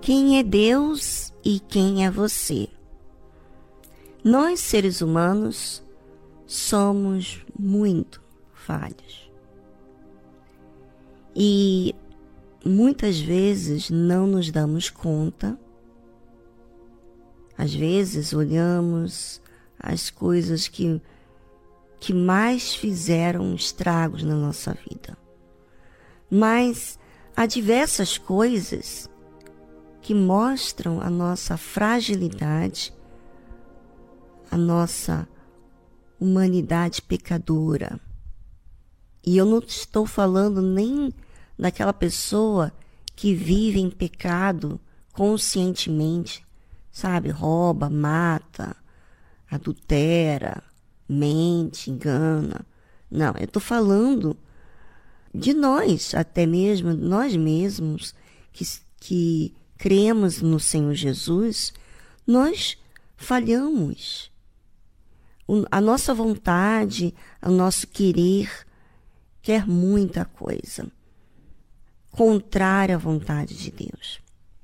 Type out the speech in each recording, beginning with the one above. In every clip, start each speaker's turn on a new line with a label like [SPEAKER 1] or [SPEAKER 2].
[SPEAKER 1] Quem é Deus e quem é você? Nós, seres humanos, somos muito falhos. E muitas vezes não nos damos conta. Às vezes olhamos as coisas que mais fizeram estragos na nossa vida. Mas há diversas coisas que mostram a nossa fragilidade, a nossa humanidade pecadora. E eu não estou falando nem daquela pessoa que vive em pecado conscientemente, sabe? Rouba, mata, adultera, mente, engana. Não, eu estou falando de nós, até mesmo nós mesmos que cremos no Senhor Jesus, nós falhamos. A nossa vontade, o nosso querer, quer muita coisa contrária à vontade de Deus.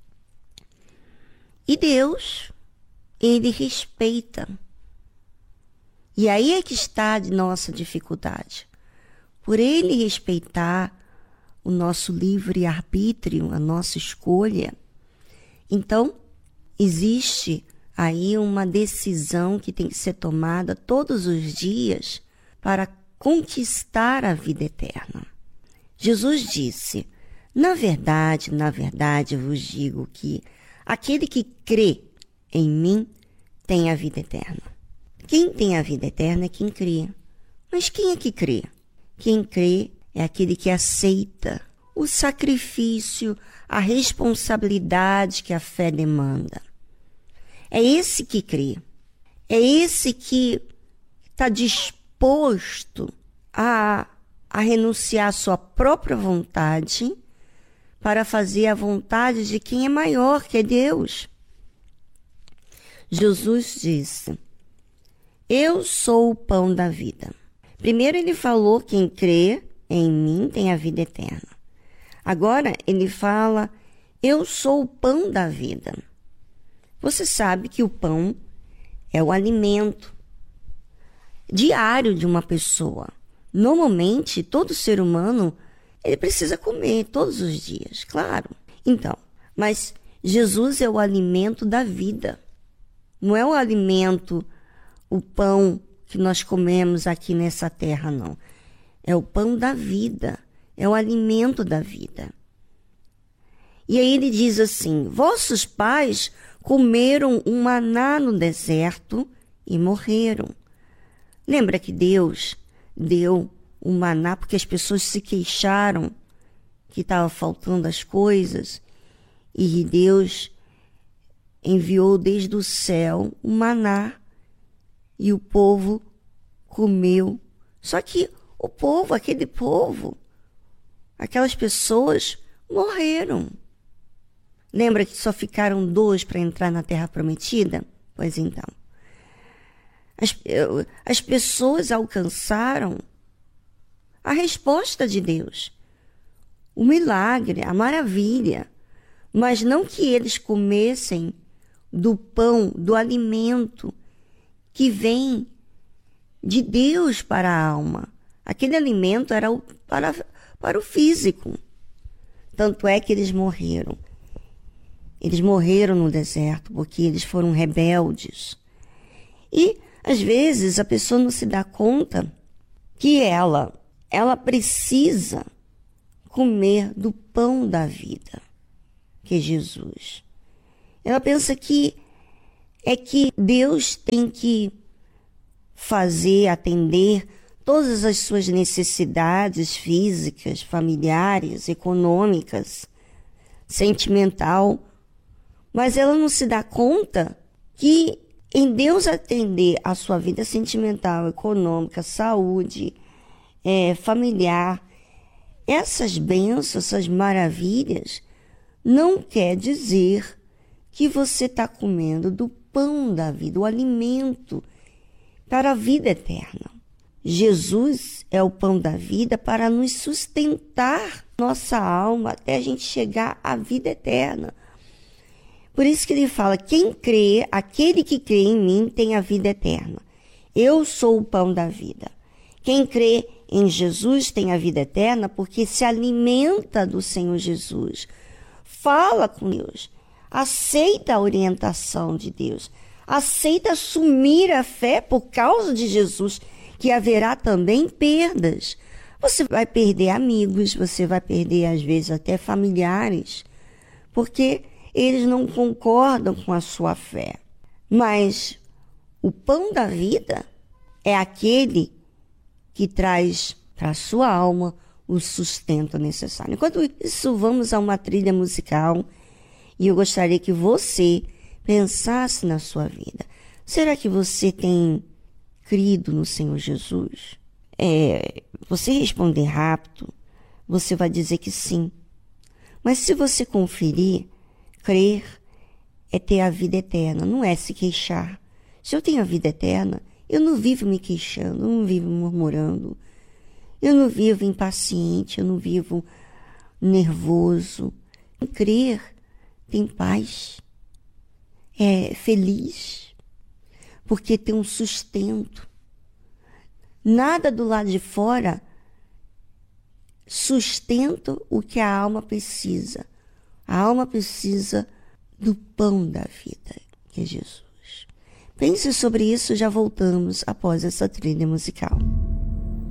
[SPEAKER 1] E Deus, Ele respeita. E aí é que está a nossa dificuldade. Por Ele respeitar o nosso livre-arbítrio, a nossa escolha, então existe aí uma decisão que tem que ser tomada todos os dias para conquistar a vida eterna. Jesus disse: na verdade, eu vos digo que aquele que crê em mim tem a vida eterna. Quem tem a vida eterna é quem crê. Mas quem é que crê? Quem crê é aquele que aceita o sacrifício, a responsabilidade que a fé demanda. É esse que crê. É esse que está disposto a renunciar à sua própria vontade para fazer a vontade de quem é maior, que é Deus. Jesus disse: eu sou o pão da vida. Primeiro ele falou: quem crê em mim tem a vida eterna. Agora ele fala: eu sou o pão da vida. Você sabe que o pão é o alimento diário de uma pessoa. Normalmente, todo ser humano, ele precisa comer todos os dias, claro. Então, mas Jesus é o alimento da vida. Não é o alimento, o pão que nós comemos aqui nessa terra, não. É o pão da vida, é o alimento da vida. E aí ele diz assim: vossos pais comeram um maná no deserto e morreram. Lembra que Deus deu o maná porque as pessoas se queixaram que estava faltando as coisas, e Deus enviou desde o céu o maná e o povo comeu. Só que o povo, aquele povo, aquelas pessoas morreram. Lembra que só ficaram 2 para entrar na Terra Prometida? Pois então. As pessoas alcançaram a resposta de Deus, o milagre, a maravilha, mas não que eles comessem do pão, do alimento que vem de Deus para a alma. Aquele alimento era para o físico. Tanto é que eles morreram. Eles morreram no deserto porque eles foram rebeldes. E, às vezes, a pessoa não se dá conta que ela precisa comer do pão da vida, que é Jesus. Ela pensa que Deus tem que atender todas as suas necessidades físicas, familiares, econômicas, sentimental, mas ela não se dá conta que em Deus atender a sua vida sentimental, econômica, saúde, familiar, essas bênçãos, essas maravilhas, não quer dizer que você está comendo do pão da vida, o alimento para a vida eterna. Jesus é o pão da vida para nos sustentar nossa alma até a gente chegar à vida eterna. Por isso que ele fala, quem crê, aquele que crê em mim tem a vida eterna. Eu sou o pão da vida. Quem crê em Jesus tem a vida eterna porque se alimenta do Senhor Jesus. Fala com Deus. Aceita a orientação de Deus. Aceita assumir a fé por causa de Jesus, que haverá também perdas. Você vai perder amigos, você vai perder, às vezes, até familiares, porque eles não concordam com a sua fé. Mas o pão da vida é aquele que traz para a sua alma o sustento necessário. Enquanto isso, vamos a uma trilha musical e eu gostaria que você pensasse na sua vida. Será que você tem crido no Senhor Jesus? Você responder rápido, você vai dizer que sim. Mas se você conferir, crer é ter a vida eterna, não é se queixar. Se eu tenho a vida eterna, eu não vivo me queixando, eu não vivo murmurando, eu não vivo impaciente, eu não vivo nervoso. Crer tem paz, é feliz, porque tem um sustento. Nada do lado de fora sustenta o que a alma precisa. A alma precisa do pão da vida, que é Jesus. Pense sobre isso, já voltamos após essa trilha musical.